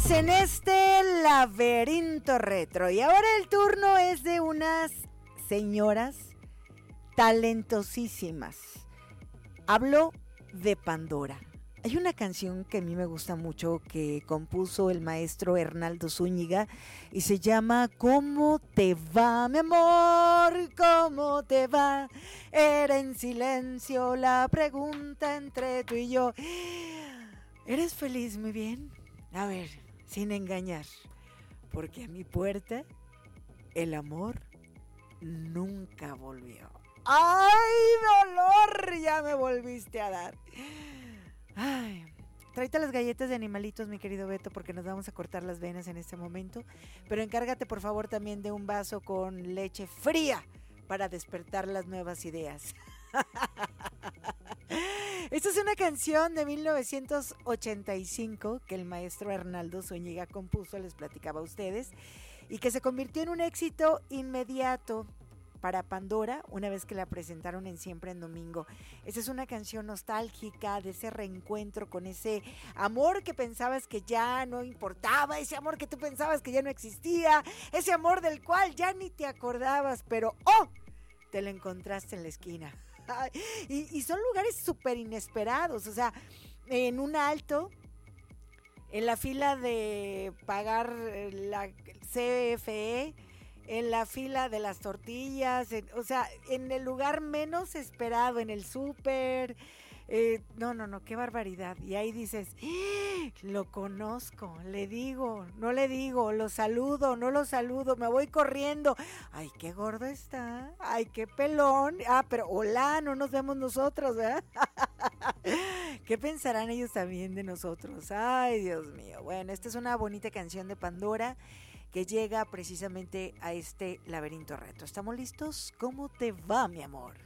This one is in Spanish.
Seguimos en este laberinto retro y ahora el turno es de unas señoras talentosísimas. Hablo de Pandora. Hay una canción que a mí me gusta mucho que compuso el maestro Hernaldo Zúñiga y se llama ¿Cómo te va, mi amor? ¿Cómo te va? Era en silencio la pregunta entre tú y yo. ¿Eres feliz, muy bien? A ver, sin engañar, porque a mi puerta el amor nunca volvió. ¡Ay, dolor! Ya me volviste a dar. Ay, tráete las galletas de animalitos, mi querido Beto, porque nos vamos a cortar las venas en este momento. Pero encárgate, por favor, también de un vaso con leche fría para despertar las nuevas ideas. Esta es una canción de 1985 que el maestro Hernaldo Zúñiga compuso, les platicaba a ustedes, y que se convirtió en un éxito inmediato para Pandora una vez que la presentaron en Siempre en Domingo. Esa es una canción nostálgica de ese reencuentro con ese amor que pensabas que ya no importaba, ese amor que tú pensabas que ya no existía, ese amor del cual ya ni te acordabas, pero ¡oh! Te lo encontraste en la esquina. Y son lugares súper inesperados, o sea, en un alto, en la fila de pagar la CFE, en la fila de las tortillas, o sea, en el lugar menos esperado, en el súper. No, qué barbaridad. Y ahí dices, ¡ah! Lo conozco, le digo, no le digo, lo saludo, no lo saludo, me voy corriendo. Ay, qué gordo está, ay, qué pelón. Ah, pero hola, no nos vemos nosotros, ¿verdad? ¿Qué pensarán ellos también de nosotros? Ay, Dios mío. Bueno, esta es una bonita canción de Pandora que llega precisamente a este laberinto reto. ¿Estamos listos? ¿Cómo te va, mi amor?